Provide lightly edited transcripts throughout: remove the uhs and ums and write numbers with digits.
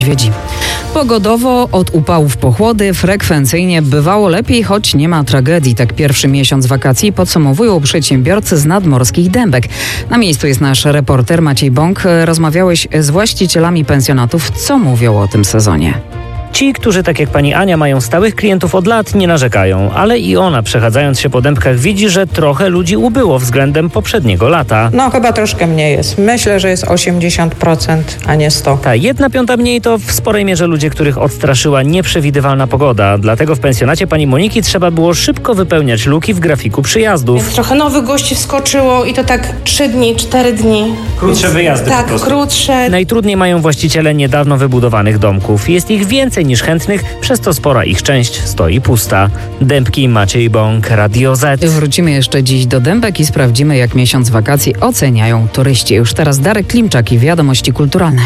niedźwiedzi. Pogodowo od upałów po chłody, frekwencyjnie bywało lepiej, choć nie ma tragedii. Tak pierwszy miesiąc wakacji podsumowują przedsiębiorcy z nadmorskich Dębek. Na miejscu jest nasz reporter Maciej Bąk. Rozmawiałeś z właścicielami pensjonatów. Co mówią o tym sezonie? Ci, którzy tak jak pani Ania mają stałych klientów od lat, nie narzekają, ale i ona, przechadzając się po Dębkach, widzi, że trochę ludzi ubyło względem poprzedniego lata. No chyba troszkę mniej jest. Myślę, że jest 80%, a nie 100%. Ta 1/5 mniej to w sporej mierze ludzie, których odstraszyła nieprzewidywalna pogoda. Dlatego w pensjonacie pani Moniki trzeba było szybko wypełniać luki w grafiku przyjazdów. Więc trochę nowych gości wskoczyło i to tak 3 dni, 4 dni. Krótsze wyjazdy Tak, po prostu. krótsze. Najtrudniej mają właściciele niedawno wybudowanych domków. Jest ich więcej niż chętnych, przez to spora ich część stoi pusta. Dębki, Maciej Bąk, Radio Z. Wrócimy jeszcze dziś do Dębek i sprawdzimy, jak miesiąc wakacji oceniają turyści. Już teraz Darek Klimczak i wiadomości kulturalne.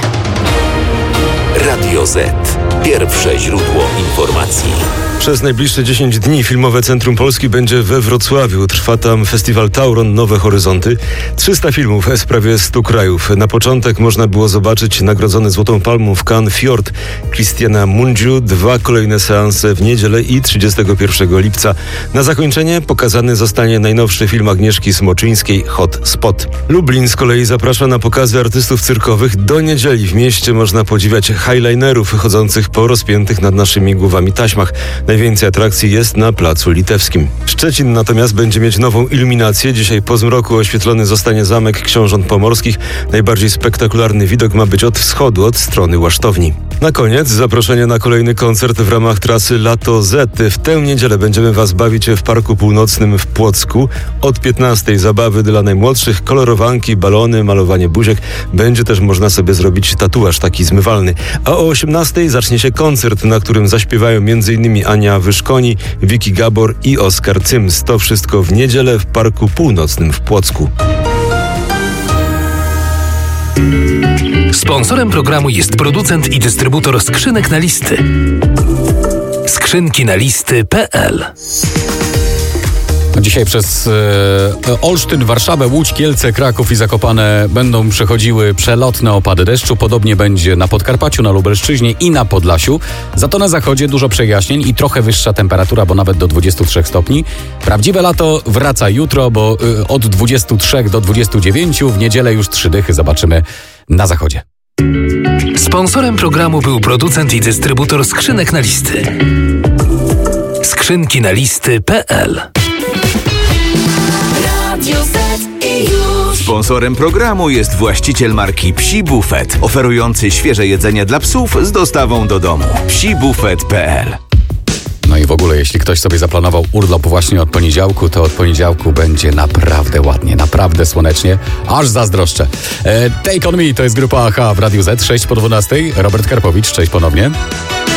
Radio Z. Pierwsze źródło informacji. Przez najbliższe 10 dni Filmowe Centrum Polski będzie we Wrocławiu. Trwa tam festiwal Tauron Nowe Horyzonty. 300 filmów z prawie 100 krajów. Na początek można było zobaczyć nagrodzony Złotą Palmą w Cannes Fjord Christiana Mungiu. 2 kolejne seanse w niedzielę i 31 lipca. Na zakończenie pokazany zostanie najnowszy film Agnieszki Smoczyńskiej Hot Spot. Lublin z kolei zaprasza na pokazy artystów cyrkowych. Do niedzieli w mieście można podziwiać highlinerów chodzących po rozpiętych nad naszymi głowami taśmach. Najwięcej atrakcji jest na Placu Litewskim. Szczecin natomiast będzie mieć nową iluminację. Dzisiaj po zmroku oświetlony zostanie Zamek Książąt Pomorskich. Najbardziej spektakularny widok ma być od wschodu, od strony Łasztowni. Na koniec zaproszenie na kolejny koncert w ramach trasy Lato Z. W tę niedzielę będziemy Was bawić w Parku Północnym w Płocku. Od 15 zabawy dla najmłodszych, kolorowanki, balony, malowanie buziek. Będzie też można sobie zrobić tatuaż taki zmywalny. A o 18 zacznie się koncert, na którym zaśpiewają m.in. Ania Wyszkoni, Wiki Gabor i Oskar Cyms. To wszystko w niedzielę w Parku Północnym w Płocku. Sponsorem programu jest producent i dystrybutor skrzynek na listy. Skrzynki na listy.pl. Dzisiaj przez Olsztyn, Warszawę, Łódź, Kielce, Kraków i Zakopane będą przechodziły przelotne opady deszczu. Podobnie będzie na Podkarpaciu, na Lubelszczyźnie i na Podlasiu. Za to na zachodzie dużo przejaśnień i trochę wyższa temperatura, bo nawet do 23 stopni. Prawdziwe lato wraca jutro, bo od 23 do 29. W niedzielę już 3 dychy zobaczymy na zachodzie. Sponsorem programu był producent i dystrybutor skrzynek na listy. Skrzynki na listy.pl. Sponsorem programu jest właściciel marki Psi Buffet, oferujący świeże jedzenie dla psów z dostawą do domu. psibuffet.pl. No i w ogóle, jeśli ktoś sobie zaplanował urlop właśnie od poniedziałku, to od poniedziałku będzie naprawdę ładnie, naprawdę słonecznie, aż zazdroszczę. Take on Me to jest grupa AHA w Radiu Z, 6 po 12. Robert Karpowicz, cześć ponownie.